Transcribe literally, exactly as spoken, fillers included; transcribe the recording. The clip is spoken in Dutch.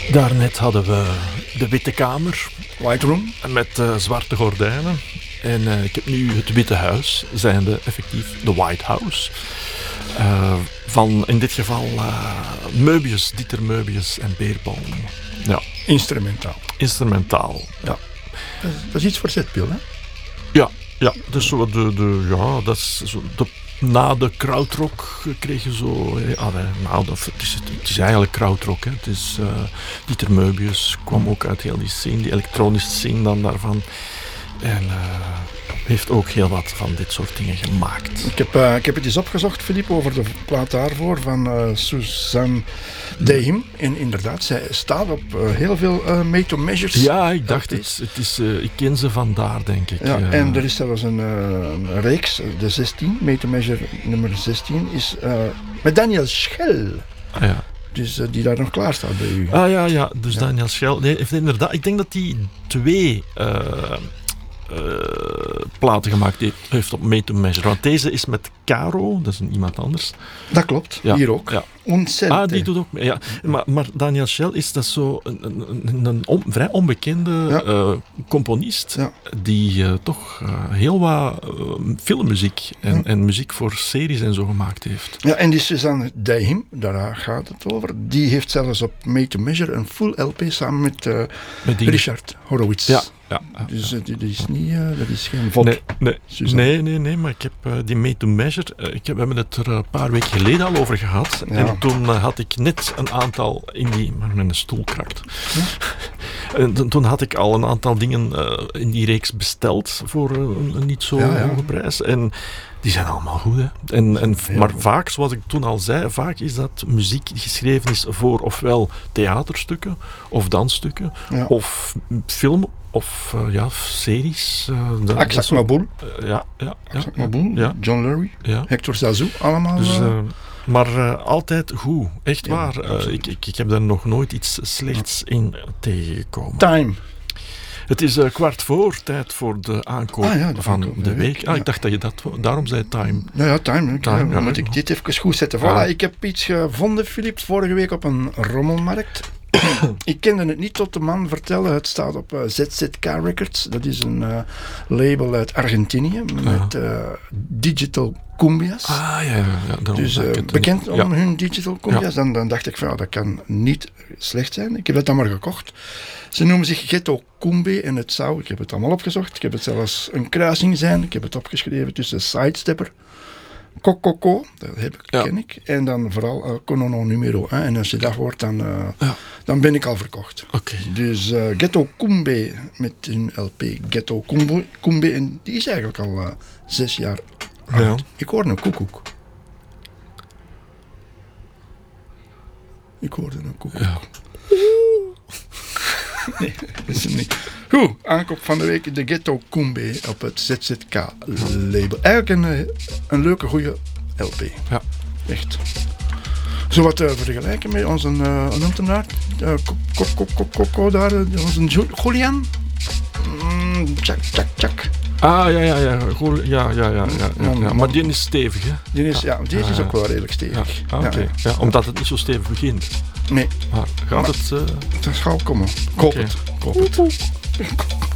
Daarnet hadden we de Witte Kamer. White Room. Met uh, zwarte gordijnen. En uh, ik heb nu het Witte Huis, zijnde effectief de White House. Uh, van in dit geval uh, Möbius, Dieter Möbius en Beerbohm. Ja. Instrumentaal. Instrumentaal, ja. Dat is, dat is iets voor zetpil, hè? Ja, ja. Dus zo de, de, ja, dat is zo de, na de krautrock kreeg je zo... Ah, nee, nou, het, is, het is eigenlijk krautrock, hè. Het is, uh, Dieter Möbius kwam ook uit heel die scene, die elektronische scene dan daarvan. En uh, heeft ook heel wat van dit soort dingen gemaakt. Ik heb, uh, ik heb het eens opgezocht, Philippe, over de plaat daarvoor van uh, Suzanne Dehim. En inderdaad, zij staat op uh, heel veel uh, made-to-measures. Ja, ik dacht het. het is, uh, ik ken ze vandaar, denk ik. Ja, uh, en er is zelfs een, uh, een reeks, de zestien, made-to-measure nummer zestien, is uh, met Daniel Schell. Ah, ja. Dus uh, die daar nog klaar staat bij u. Ah ja, ja. Dus ja. Daniel Schell. Nee, heeft inderdaad, ik denk dat hij twee uh, uh, platen gemaakt heeft, heeft op Made to Measure. Want deze is met Caro, dat is een, iemand anders. Dat klopt, ja. hier ook. Ja. Ontzettend. Ah, die doet ook mee. Ja. Maar, maar Daniel Schell is dat zo een, een, een on, vrij onbekende ja. uh, componist ja. die uh, toch uh, heel wat uh, filmmuziek en, ja. en muziek voor series en zo gemaakt heeft. Ja, en die Suzanne Dehim, daar gaat het over, die heeft zelfs op Made to Measure een full L P samen met, uh, met Richard Horowitz. Ja. Ja, ja, dus uh, ja. dat is niet, uh, dat is geen vod. Nee, nee, nee, nee, nee, maar ik heb uh, die Made to Measure, uh, ik heb, we hebben het er een paar weken geleden al over gehad. Ja. En toen uh, had ik net een aantal in die, maar mijn stoel krakt. Ja. En t- toen had ik al een aantal dingen uh, in die reeks besteld voor uh, een niet zo ja, ja. hoge prijs. En die zijn allemaal goed, hè. En, en, maar goed. Vaak, zoals ik toen al zei, vaak is dat muziek die geschreven is voor ofwel theaterstukken, of dansstukken, ja. of film, of uh, ja, series. Uh, Aksak Maboul. Uh, ja, ja, Aksak ja, Maboul, ja. John Lurie, ja. Hector Zazou, allemaal. Dus, uh, uh, maar uh, altijd goed, echt ja, waar. Uh, ik, ik, ik heb daar nog nooit iets slechts ja. in tegengekomen. Time. Het is uh, kwart voor, tijd voor de aankoop ah, ja, de van aankoop, de ja, week. Ah, ja. Ik dacht dat je dat... Daarom zei time. Ja, ja, time. time ja, ja, moet ja. ik dit even goed zetten. Voilà, ah. Ik heb iets gevonden, Philippe, vorige week op een rommelmarkt. Ik kende het niet tot de man vertellen. Het staat op uh, Z Z K Records. Dat is een uh, label uit Argentinië met uh, digital cumbias. Ah, ja, ja. Dus uh, bekend om ja. hun digital cumbias. Ja. Dan, dan dacht ik van, ja, dat kan niet slecht zijn. Ik heb dat dan maar gekocht. Ze noemen zich Ghetto Cumbe en het zou, ik heb het allemaal opgezocht. Ik heb het zelfs een kruising zijn. Ik heb het opgeschreven tussen Sidestepper, Cococo, dat heb ik, ja. ken ik. En dan vooral uh, Conono numero één. En als je dat hoort, dan, uh, ja. dan ben ik al verkocht. Okay. Dus uh, Ghetto Cumbe met hun L P Ghetto Cumbe, Cumbe. En die is eigenlijk al uh, zes jaar oud. Ja. Ik hoor een koekoek. Ik hoorde een koekoek. Ja. Nee, dat is hem niet. Goed, aankoop van de week, de Ghetto Cumbe op het Z Z K-label. Eigenlijk een, een leuke, goede L P. Ja. Echt. Zo wat uh, vergelijken met onze, uh, hoe noemt hem daar? Uh, Coco daar, uh, onze Julian? Mm, tjak, tjak, tjak. Ah, ja, ja, ja. Goh, ja, ja, ja, ja, ja, ja. Maar die is stevig, hè? Die is, ja, deze is ook wel redelijk stevig. Ja, ah, okay. ja, ja. ja, omdat het niet zo stevig begint. Nee. Maar gaat maar, het... Uh... Het zal komen. Koop okay. het. Koop het.